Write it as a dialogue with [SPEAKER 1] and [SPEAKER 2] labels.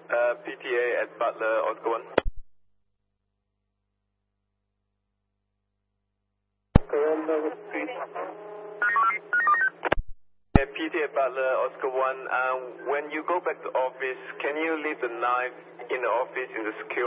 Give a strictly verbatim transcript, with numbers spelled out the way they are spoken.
[SPEAKER 1] Uh, P T A at Butler, Oscar one. Yeah, P T A at Butler, Oscar one. Um, when you go back to office, can you leave the knife in the office in the secure